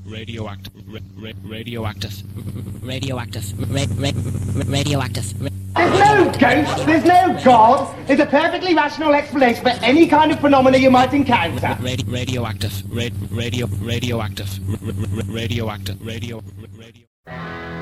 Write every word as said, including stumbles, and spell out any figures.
radioactive, radioactive, radioactive, radioactive. There's no ghost, there's no God. There's a perfectly rational explanation for any kind of phenomena you might encounter. Radioactive, radio, radioactive, radioactive, radio, radio.